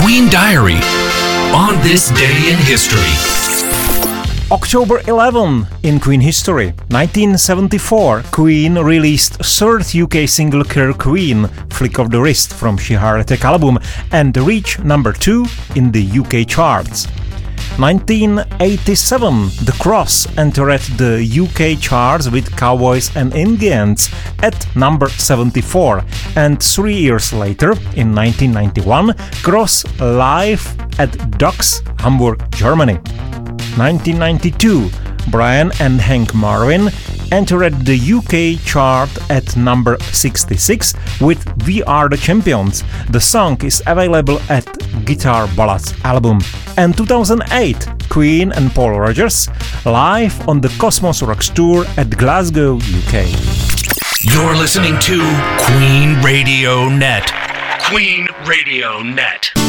Queen Diary on this day in history. October 11 in Queen history. 1974, Queen released third UK single Killer Queen, Flick of the Wrist from She Heart Attack album, and reached number 2 in the UK charts. 1987, The Cross entered the UK charts with Cowboys and Indians at number 74, and 3 years later, in 1991, Cross live at Docks, Hamburg, Germany. 1992, Brian and Hank Marvin entered the UK chart at number 66 with We Are the Champions. The song is available at Guitar Ballads album. And 2008, Queen and Paul Rogers live on the Cosmos Rocks Tour at Glasgow, UK. You're listening to Queen Radio Net. Queen Radio Net.